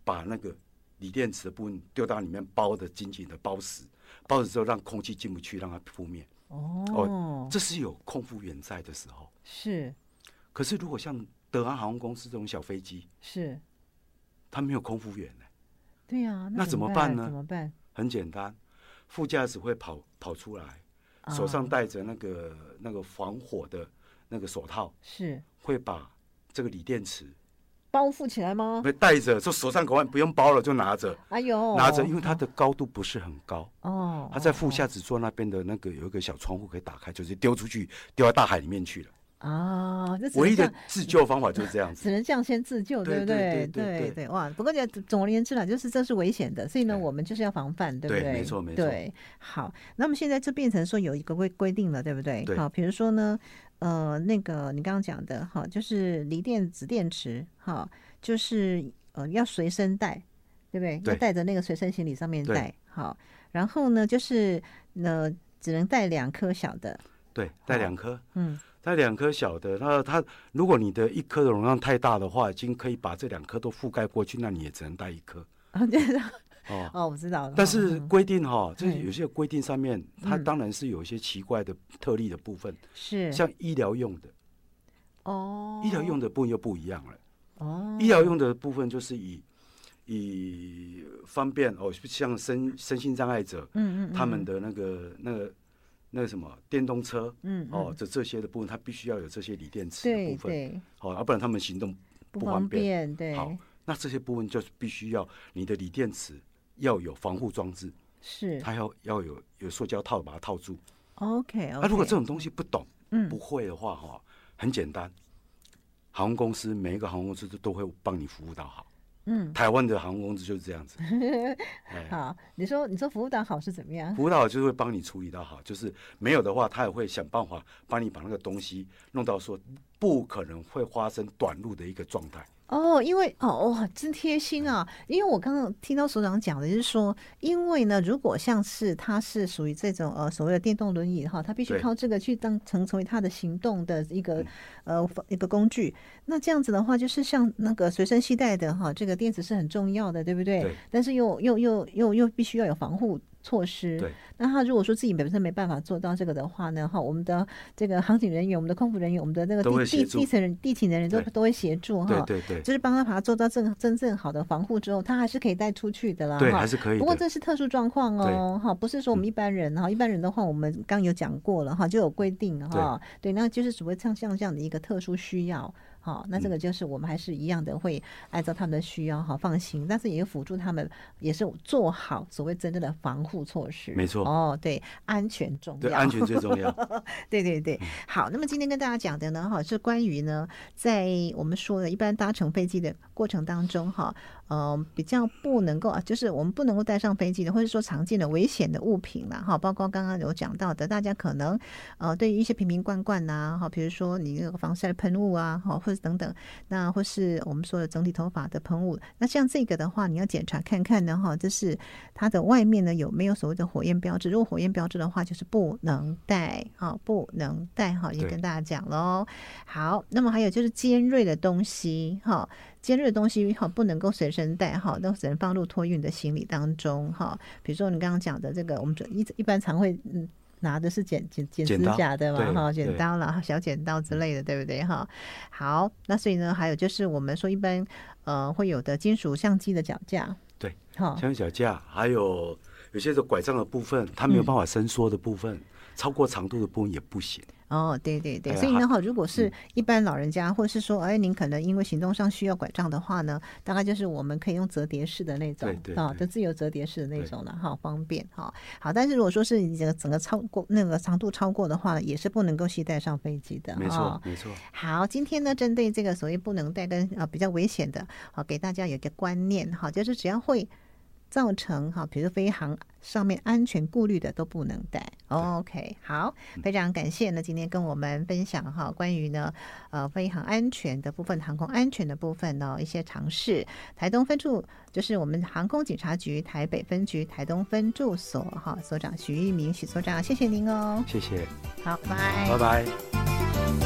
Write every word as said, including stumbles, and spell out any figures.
把那个锂电池的部分丢到里面，包的紧紧的包死，包死之后让空气进不去，让它扑灭。 哦， 哦，这是有空服员在的时候。 是。 可是如果像德航航空公司这种小飞机， 是， 它没有空服员呢。 对呀、啊， 那怎么办呢？ 怎么办？ 很简单，副驾驶会跑跑出来，手上戴着那个、啊、那个防火的那个手套， 是会把这个锂电池包覆起来吗？ 会带着，就手上口腕不用包了，就拿着。 哎呦， 拿着，因为它的高度不是很高哦， 它在副驾驶座那边的那个有一个小窗户可以打开，就是丢出去，丢到大海里面去了。 啊，这唯一的自救方法就是这样子， 只能这样先自救，对不对？ 对对对对对, 对哇！不过总而言之啦，就是这是危险的，所以呢，我们就是要防范，对不对？ 对，没错没错。 对，好，那么现在就变成说有一个规规定了，对不对？ 对。 好，比如说呢，呃，那个你刚刚讲的，哈，就是锂电子电池，哈，就是呃要随身带，对不对？ 对， 要带着那个随身行李上面带，好，然后呢，就是呃只能带两颗小的， 对，带两颗， 嗯。 带两颗小的，那它如果你的一颗的容量太大的话，已经可以把这两颗都覆盖过去，那你也只能带一颗。 啊，对哦哦，我知道了。 但是规定哈， 嗯、 就是有些规定上面，嗯、它当然是有一些奇怪的特例的部分， 是像医疗用的。 哦， 医疗用的部分又不一样了。 哦， 医疗用的部分就是以以方便哦，像身身心障碍者， 嗯 嗯, 嗯， 他们的那个那个。那个什么电动车， 嗯, 嗯哦，这这些的部分，它必须要有这些锂电池的部分， 对， 好、哦，要不然他们行动不方便。不方便对， 好，那这些部分就是必须要你的锂电池要有防护装置， 是， 它要要有有塑胶套把它套住。 OK， 那、啊、如果这种东西不懂， 嗯， 不会的话，哈、哦，很简单，航空公司每一个航空公司都都会帮你服务到好。 嗯， 台湾的航空公司就是这样子。 哎、好，你说你说服务到好是怎么样？ 服务到好就是会帮你处理到好，就是没有的话，他也会想办法帮你把那个东西弄到说不可能会发生短路的一个状态。 哦，因为哦哇，真贴心啊！因为我刚刚听到所长讲的就是说，因为呢，如果像是他是属于这种呃所谓的电动轮椅哈，他必须靠这个去当成成为他的行动的一个、嗯、呃一个工具。那这样子的话，就是像那个随身携带的哈，这个电池是很重要的，对不对？ 对。 但是又又又又又必须要有防护措施。 对。 那他如果说自己本身没办法做到这个的话呢，哈，我们的这个航警人员、我们的空服人员、我们的那个地地地层人、地勤人员都都会协助哈。 对对对。 就是帮他把它做到正真正好的防护之后，他还是可以带出去的啦。 对，还是可以的。 不过这是特殊状况哦，哈，不是说我们一般人哈、嗯，一般人的话我们刚有讲过了哈，就有规定哈，对，那就是所谓像像这样的一个特殊需要。好，那这个就是我们还是一样的会按照他们的需要，好放心，但是也辅助他们，也是做好所谓真正的防护措施。 没错， 哦，对，安全重要， 对，安全最重要。 对对对，好，那么今天跟大家讲的呢，哈，是关于呢，在我们说的一般搭乘飞机的过程当中，哈，呃，比较不能够，就是我们不能够带上飞机的，或者说常见的危险的物品啦，哈，包括刚刚有讲到的，大家可能呃，对于一些瓶瓶罐罐呐，哈，比如说你那个防晒喷雾啊，哈，或者等等，那或是我们说的整体头发的喷雾，那像这个的话，你要检查看看呢，哈，就是它的外面呢有没有所谓的火焰标志，如果火焰标志的话，就是不能带，哈，不能带，哈，也跟大家讲喽。好，那么还有就是尖锐的东西，哈，尖锐的东西哈不能够随身带，哈，都只能放入托运的行李当中，哈，比如说你刚刚讲的这个，我们一一般常会嗯。拿的是剪剪剪指甲的嘛，哈，剪刀啦，小剪刀之类的，对不对哈？好，那所以呢，还有就是我们说一般呃会有的金属相机的脚架， 对，相机脚架，还有有些的拐杖的部分，它没有办法伸缩的部分，嗯、超过长度的部分也不行。 哦，对对对，所以呢，哈，如果是一般老人家，或者是说，哎，您可能因为行动上需要拐杖的话呢，大概就是我们可以用折叠式的那种， 对对啊， 就自由折叠式的那种的，哈，方便哈。好，但是如果说是你整个整个超过那个长度超过的话，也是不能够携带上飞机的， 没错没错。 好，今天呢，针对这个所谓不能带跟啊、呃、比较危险的，好，给大家有一个观念，哈，就是只要会造成哈，比如飞航上面安全顾虑的都不能带。OK， 好，非常感谢呢，今天跟我们分享哈关于呢呃飞航安全的部分、航空安全的部分呢一些常识。台东分驻就是我们航空警察局台北分局台东分驻所哈所长许一鸣许所长，谢谢您哦， 谢谢， 好，拜拜， 拜拜。